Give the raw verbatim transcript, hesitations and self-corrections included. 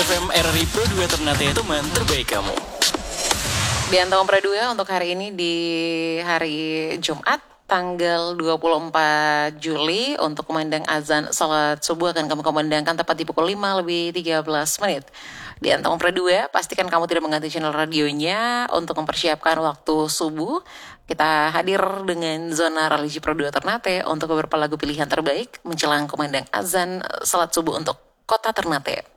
F M R R I Pro dua Ternate, teman terbaik kamu. Di Anteng Pro dua untuk hari ini di hari Jumat tanggal dua puluh empat Juli untuk kumandang azan salat subuh akan kami kumandangkan tepat di pukul lima lebih tiga belas menit. Di Anteng Pro dua, pastikan kamu tidak mengganti channel radionya untuk mempersiapkan waktu subuh. Kita hadir dengan zona religi Pro dua Ternate untuk beberapa lagu pilihan terbaik menjelang kumandang azan salat subuh untuk Kota Ternate.